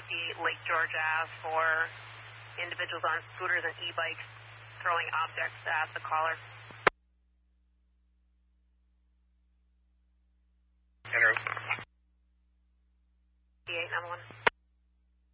Lake George Ave for individuals on scooters and e-bikes throwing objects at the caller. En route. 891.